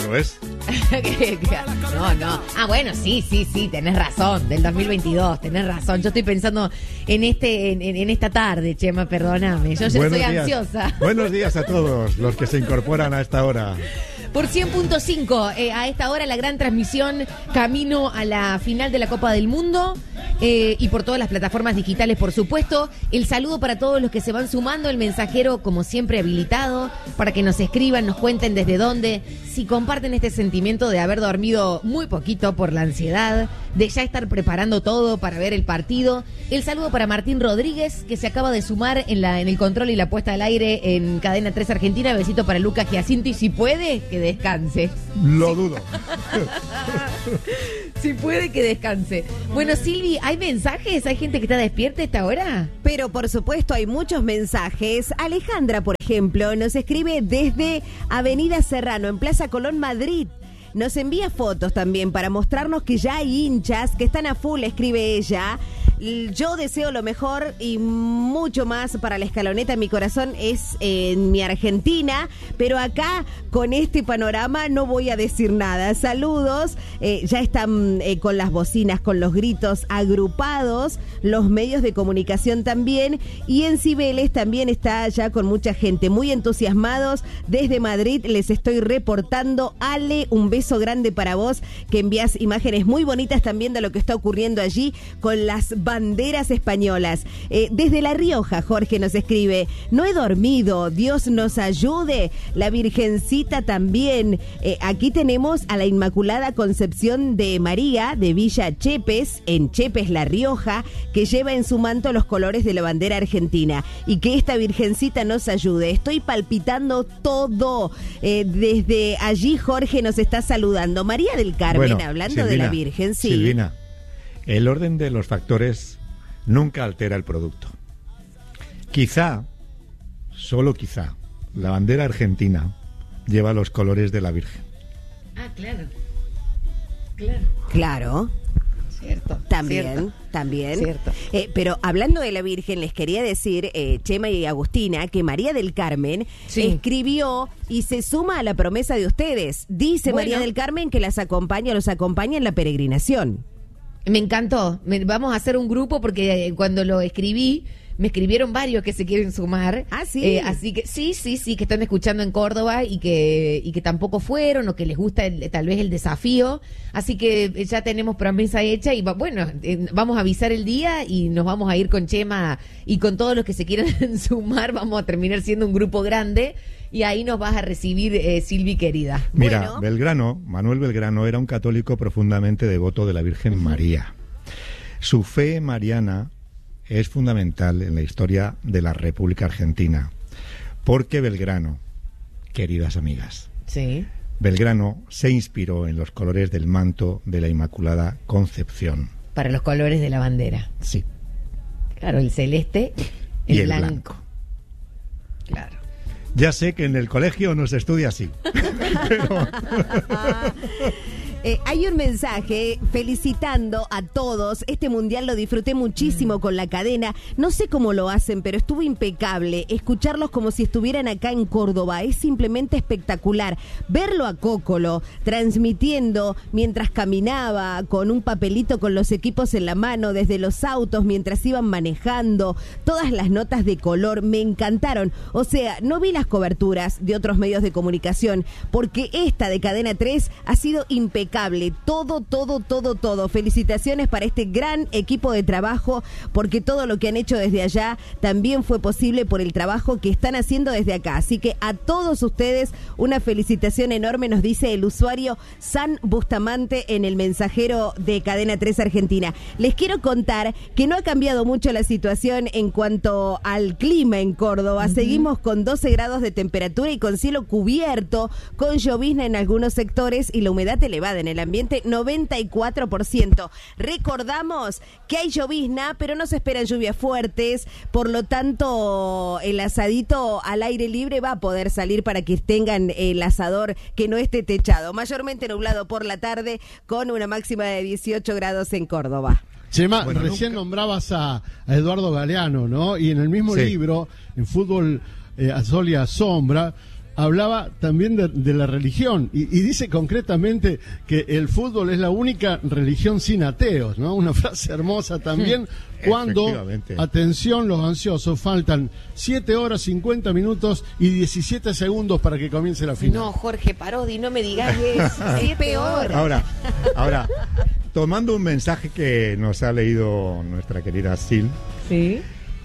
ya lo es. No. Ah, bueno, sí, tenés razón. Del 2022, tenés razón. Yo estoy pensando en esta tarde, Chema, perdóname. Yo ya soy ansiosa. Buenos días a todos los que se incorporan a esta hora. Por 100.5, a esta hora la gran transmisión camino a la final de la Copa del Mundo y por todas las plataformas digitales, por supuesto. El saludo para todos los que se van sumando, el mensajero como siempre habilitado para que nos escriban, nos cuenten desde dónde, si comparten este sentimiento de haber dormido muy poquito por la ansiedad, de ya estar preparando todo para ver el partido. El saludo para Martín Rodríguez, que se acaba de sumar en el control y la puesta al aire en Cadena 3 Argentina. Besito para Lucas Giacinto y si puede, que descanse. Lo dudo. Si puede, que descanse. Bueno, Silvi, ¿hay mensajes? ¿Hay gente que está despierta a esta hora? Pero por supuesto hay muchos mensajes. Alejandra, por ejemplo, nos escribe desde Avenida Serrano, en Plaza Colón, Madrid. Nos envía fotos también para mostrarnos que ya hay hinchas que están a full, escribe ella. Yo deseo lo mejor y mucho más para la escaloneta. Mi corazón es en mi Argentina, pero acá con este panorama no voy a decir nada. Saludos, ya están con las bocinas, con los gritos agrupados, los medios de comunicación también, y en Cibeles también está ya con mucha gente, muy entusiasmados. Desde Madrid les estoy reportando. Ale, un beso grande para vos, que envías imágenes muy bonitas también de lo que está ocurriendo allí con las banderas españolas. Desde La Rioja, Jorge nos escribe: no he dormido, Dios nos ayude, la Virgencita también. Aquí tenemos a la Inmaculada Concepción de María de Villa Chepes, en Chepes, La Rioja, que lleva en su manto los colores de la bandera argentina, y que esta Virgencita nos ayude. Estoy palpitando todo. Desde allí Jorge nos está saludando. María del Carmen, bueno, hablando Silvina, de la Virgen, sí. Silvina, el orden de los factores nunca altera el producto. Quizá, solo quizá, la bandera argentina lleva los colores de la Virgen. Ah, claro. Claro. Cierto. También. Cierto. Pero hablando de la Virgen, les quería decir, Chema y Agustina, que María del Carmen escribió y se suma a la promesa de ustedes. Dice María del Carmen que los acompaña en la peregrinación. Me encantó. Vamos a hacer un grupo porque cuando lo escribí, me escribieron varios que se quieren sumar. Ah, sí. Así que sí, que están escuchando en Córdoba y que tampoco fueron o que les gusta tal vez el desafío. Así que ya tenemos promesa hecha y vamos a avisar el día y nos vamos a ir con Chema y con todos los que se quieran sumar. Vamos a terminar siendo un grupo grande y ahí nos vas a recibir, Silvi querida. Mira, Manuel Belgrano era un católico profundamente devoto de la Virgen María. Su fe mariana es fundamental en la historia de la República Argentina, porque Belgrano, queridas amigas, Belgrano se inspiró en los colores del manto de la Inmaculada Concepción. Para los colores de la bandera. Sí. Claro, el celeste y el blanco. Claro. Ya sé que en el colegio no se estudia así. Pero... Hay un mensaje felicitando a todos. Este mundial lo disfruté muchísimo con la cadena. No sé cómo lo hacen, pero estuvo impecable. Escucharlos como si estuvieran acá en Córdoba es simplemente espectacular. Verlo a Cócolo transmitiendo mientras caminaba con un papelito con los equipos en la mano desde los autos mientras iban manejando. Todas las notas de color me encantaron. O sea, no vi las coberturas de otros medios de comunicación porque esta de Cadena 3 ha sido impecable. Todo. Felicitaciones para este gran equipo de trabajo, porque todo lo que han hecho desde allá también fue posible por el trabajo que están haciendo desde acá. Así que a todos ustedes una felicitación enorme, nos dice el usuario San Bustamante en el mensajero de Cadena 3 Argentina. Les quiero contar que no ha cambiado mucho la situación en cuanto al clima en Córdoba. Seguimos con 12 grados de temperatura y con cielo cubierto, con llovizna en algunos sectores y la humedad elevada en el ambiente, 94%. Recordamos que hay llovizna, pero no se esperan lluvias fuertes, por lo tanto el asadito al aire libre va a poder salir para que tengan el asador que no esté techado. Mayormente nublado por la tarde con una máxima de 18 grados en Córdoba. Chema, recién nombrabas a Eduardo Galeano, ¿no? Y en el mismo libro, en Fútbol a Sol y a Sombra, hablaba también de la religión y dice concretamente que el fútbol es la única religión sin ateos, ¿no? Una frase hermosa también cuando, atención los ansiosos, faltan 7 horas, 50 minutos y 17 segundos para que comience la final. No, Jorge Parodi, no me digas eso, es peor. Ahora, tomando un mensaje que nos ha leído nuestra querida Sil. Sí.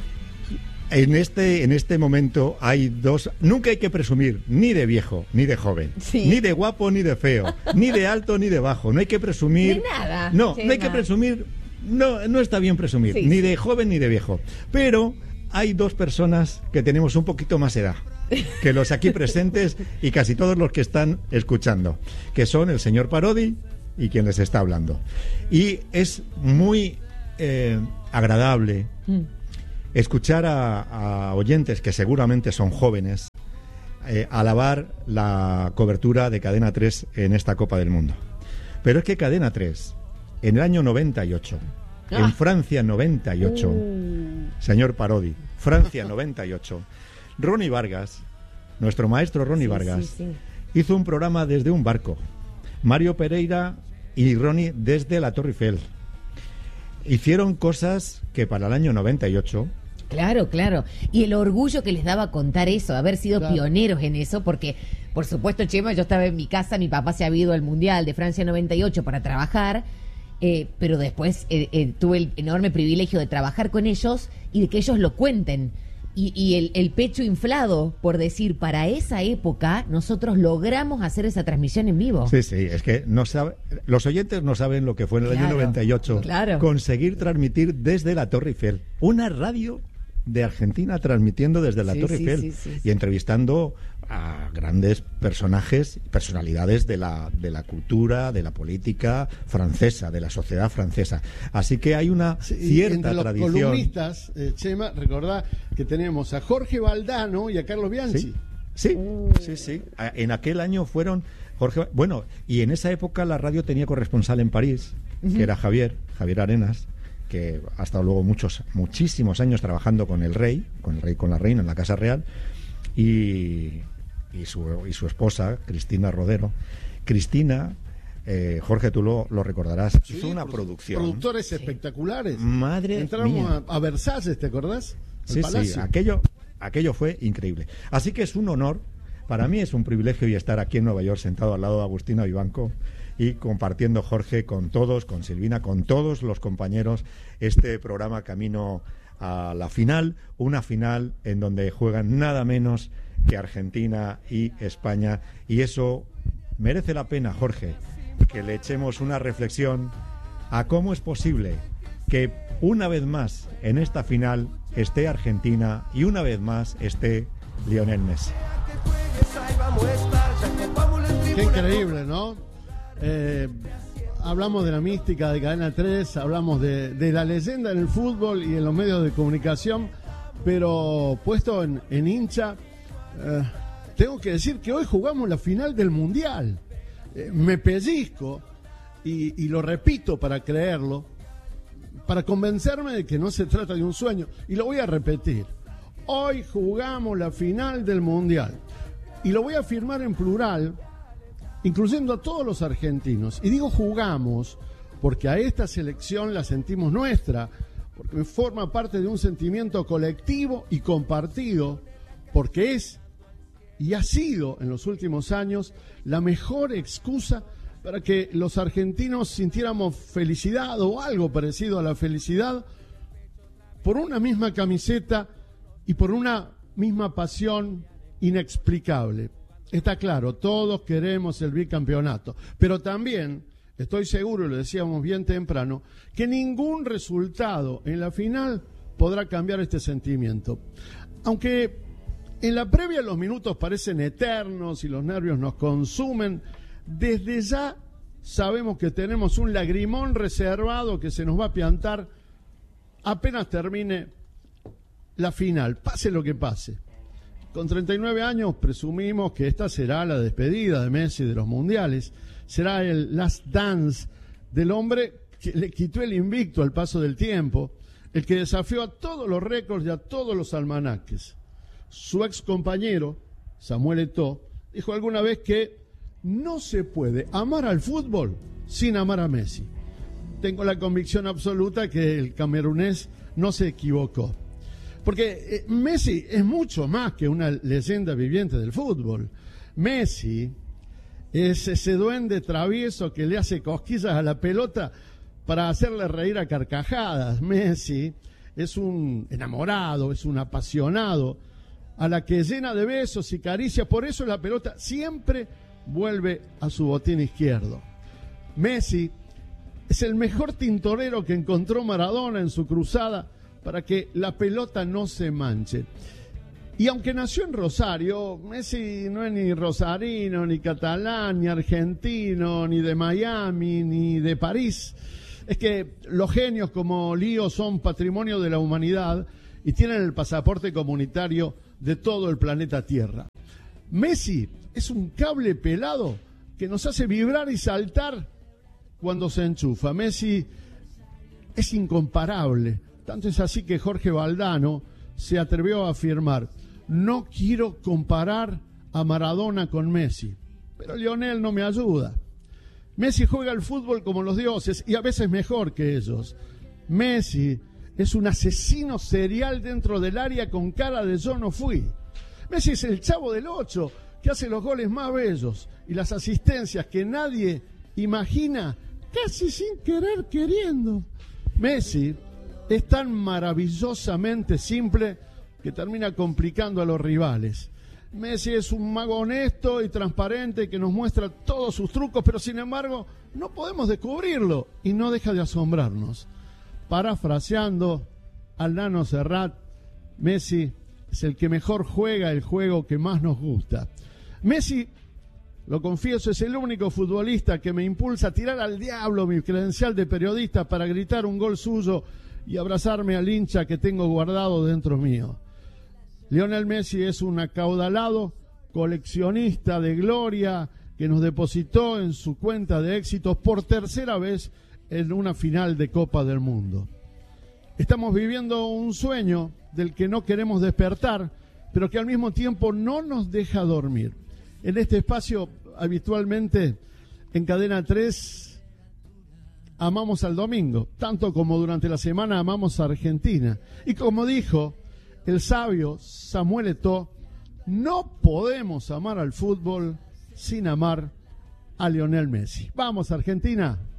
En este momento hay dos. Nunca hay que presumir ni de viejo ni de joven, ni de guapo ni de feo, ni de alto ni de bajo. No hay que presumir. De nada. No hay que presumir. No está bien presumir, ni de joven ni de viejo. Pero hay dos personas que tenemos un poquito más edad que los aquí presentes y casi todos los que están escuchando, que son el señor Parodi y quien les está hablando. Y es muy agradable escuchar a oyentes que seguramente son jóvenes alabar la cobertura de Cadena 3 en esta Copa del Mundo. Pero es que Cadena 3, en el año 98, en Francia 98, señor Parodi, Francia 98, Ronnie Vargas, nuestro maestro Ronnie Vargas, hizo un programa desde un barco. Mario Pereira y Ronnie desde la Torre Eiffel. Hicieron cosas que para el año 98... Claro. Y el orgullo que les daba contar eso, haber sido pioneros en eso, porque, por supuesto, Chema, yo estaba en mi casa, mi papá se había ido al Mundial de Francia 98 para trabajar, pero después tuve el enorme privilegio de trabajar con ellos y de que ellos lo cuenten. Y el pecho inflado por decir, para esa época nosotros logramos hacer esa transmisión en vivo. Sí, es que los oyentes no saben lo que fue en el año 98 conseguir transmitir desde la Torre Eiffel, una radio de Argentina transmitiendo desde la Torre Eiffel y entrevistando a grandes personalidades de la cultura, de la política francesa, de la sociedad francesa. Así que hay una cierta entre tradición. Los columnistas, Chema, recordá que tenemos a Jorge Valdano y a Carlos Bianchi. Sí. En aquel año fueron Jorge. Bueno, y en esa época la radio tenía corresponsal en París, que era Javier Arenas, que ha estado luego muchísimos años trabajando con el rey, con la reina en la Casa Real, y su esposa, Cristina Rodero. Cristina, Jorge, tú lo recordarás, hizo una producción. Productores espectaculares. Madre Entramos mía. a Versalles, ¿te acordás? Sí, aquello fue increíble. Así que es un honor, para mí es un privilegio y estar aquí en Nueva York sentado al lado de Agustina Vivanco y compartiendo, Jorge, con todos, con Silvina, con todos los compañeros, este programa camino a la final, una final en donde juegan nada menos que Argentina y España, y eso merece la pena, Jorge, que le echemos una reflexión a cómo es posible que una vez más en esta final esté Argentina y una vez más esté Lionel Messi. Qué increíble, ¿no? Hablamos de la mística de Cadena 3, hablamos de la leyenda en el fútbol y en los medios de comunicación, pero puesto en hincha, tengo que decir que hoy jugamos la final del Mundial. Me pellizco y lo repito para creerlo, para convencerme de que no se trata de un sueño, y lo voy a repetir. Hoy jugamos la final del Mundial y lo voy a afirmar en plural, incluyendo a todos los argentinos. Y digo jugamos porque a esta selección la sentimos nuestra, porque forma parte de un sentimiento colectivo y compartido, porque es y ha sido en los últimos años la mejor excusa para que los argentinos sintiéramos felicidad o algo parecido a la felicidad por una misma camiseta y por una misma pasión inexplicable. Está claro, todos queremos el bicampeonato, pero también estoy seguro, lo decíamos bien temprano, que ningún resultado en la final podrá cambiar este sentimiento. Aunque en la previa los minutos parecen eternos y los nervios nos consumen, desde ya sabemos que tenemos un lagrimón reservado que se nos va a piantar apenas termine la final, pase lo que pase. Con 39 años presumimos que esta será la despedida de Messi de los mundiales, será el last dance del hombre que le quitó el invicto al paso del tiempo, el que desafió a todos los récords y a todos los almanaques. Su ex compañero, Samuel Eto'o, dijo alguna vez que no se puede amar al fútbol sin amar a Messi. Tengo la convicción absoluta que el camerunés no se equivocó. Porque Messi es mucho más que una leyenda viviente del fútbol. Messi es ese duende travieso que le hace cosquillas a la pelota para hacerle reír a carcajadas. Messi es un enamorado, es un apasionado, a la que llena de besos y caricias. Por eso la pelota siempre vuelve a su botín izquierdo. Messi es el mejor tintorero que encontró Maradona en su cruzada para que la pelota no se manche. Y aunque nació en Rosario, Messi no es ni rosarino, ni catalán, ni argentino, ni de Miami, ni de París. Es que los genios como Lío son patrimonio de la humanidad y tienen el pasaporte comunitario de todo el planeta Tierra. Messi es un cable pelado que nos hace vibrar y saltar cuando se enchufa. Messi es incomparable. Tanto es así que Jorge Valdano se atrevió a afirmar: no quiero comparar a Maradona con Messi, pero Lionel no me ayuda. Messi juega al fútbol como los dioses y a veces mejor que ellos. Messi es un asesino serial dentro del área con cara de yo no fui. Messi es el Chavo del 8 que hace los goles más bellos y las asistencias que nadie imagina, casi sin querer queriendo. Messi es tan maravillosamente simple que termina complicando a los rivales. Messi es un mago honesto y transparente que nos muestra todos sus trucos, pero sin embargo no podemos descubrirlo y no deja de asombrarnos. Parafraseando al Nano Serrat, Messi es el que mejor juega el juego que más nos gusta. Messi, lo confieso, es el único futbolista que me impulsa a tirar al diablo mi credencial de periodista para gritar un gol suyo y abrazarme al hincha que tengo guardado dentro mío. Lionel Messi es un acaudalado coleccionista de gloria que nos depositó en su cuenta de éxitos por tercera vez en una final de Copa del Mundo. Estamos viviendo un sueño del que no queremos despertar, pero que al mismo tiempo no nos deja dormir. En este espacio, habitualmente, en Cadena 3, amamos al domingo, tanto como durante la semana amamos a Argentina. Y como dijo el sabio Samuel Eto'o, no podemos amar al fútbol sin amar a Lionel Messi. ¡Vamos, Argentina!